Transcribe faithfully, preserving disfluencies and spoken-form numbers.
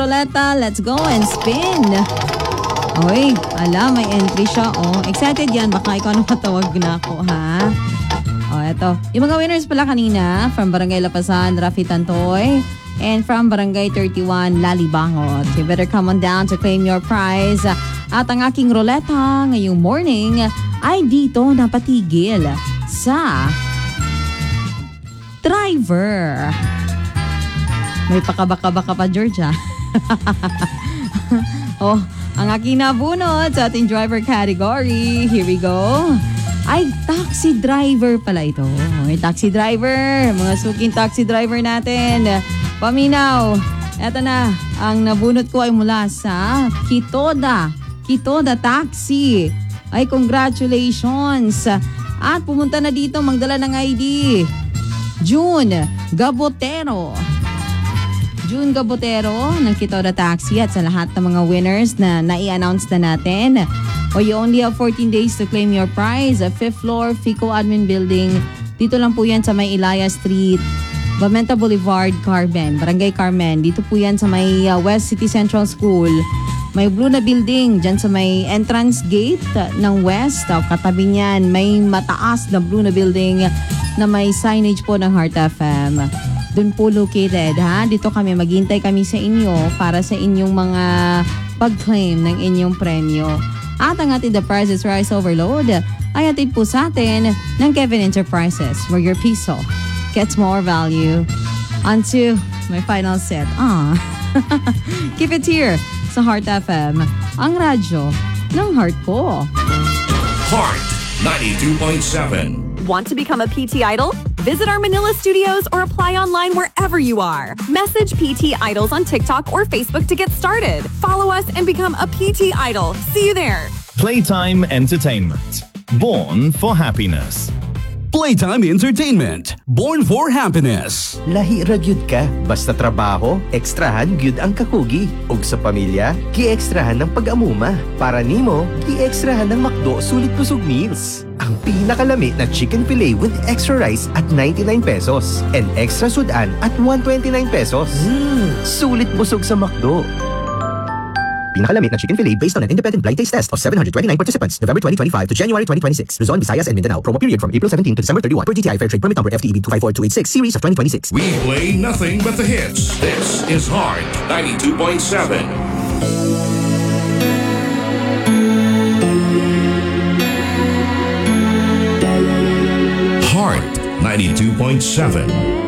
Roleta, let's go and spin. Oy, ala, may entry siya. Oh, excited yan. Baka ikaw nang matawag na ako, ha? Oh, eto. Yung mga winners pala kanina, from Barangay Lapasan, Rafi Tantoy. And from Barangay thirty-one, Lali Bangot. You better come on down to claim your prize. At ang aking roleta ngayong morning ay dito napatigil sa driver. May pakabaka-baka pa, Georgia. Oh, ang aking nabunot sa ating driver category, here we go, ay taxi driver pala ito. Ay, taxi driver, mga suking taxi driver natin. Paminaw, eto na, ang nabunot ko ay mula sa Kitoda. Kitoda Taxi. Ay, congratulations. At pumunta na dito, magdala ng I D. June Gabotero. June Gabotero ng Kitoda Taxi at sa lahat ng mga winners na nai-announce na natin. O you only have fourteen days to claim your prize. fifth floor, Fico Admin Building. Dito lang po yan sa may Ilaya Street, Bamenta Boulevard, Carmen, Barangay Carmen. Dito po yan sa may uh, West City Central School. May blue na building dyan sa may entrance gate uh, ng West. Uh, katabi niyan, may mataas na blue na building na may signage po ng Heart F M. Doon po located, ha? Dito kami, maghintay kami sa inyo para sa inyong mga pag-claim ng inyong premyo. At ang ating The Price is Rice Overload ay atid po sa atin ng Kevin Enterprises, where your piso gets more value. On to my final set. Ah, keep it here sa Heart F M, ang radyo ng heart ko. Heart ninety-two point seven. Want to become a P T Idol? Visit our Manila studios or apply online wherever you are. Message P T Idols on TikTok or Facebook to get started. Follow us and become a P T Idol. See you there. Playtime Entertainment. Born for happiness. Playtime Entertainment. Born for happiness. Lahi ra gyud ka, basta trabaho, ekstrahan gyud ang kakugi. Ug sa pamilya, gi-ekstrahan ng pag-amuma. Para nimo, gi-ekstrahan ng McDo sulit busog meals. Ang pinakalami na chicken fillet with extra rice at ninety-nine pesos and extra sudan at one hundred twenty-nine pesos. Mm, sulit busog sa McDo. Pinakalamit na chicken fillet based on an independent blind taste test of seven hundred twenty-nine participants, November twenty twenty-five to January twenty twenty-six. Luzon, Visayas, and Mindanao. Promo period from April seventeenth to December thirty-first. Per G T I Fair Trade Permit Number F T E B two five four two eight six, Series of twenty twenty-six. We play nothing but the hits. This is Heart ninety-two point seven. Heart ninety-two point seven.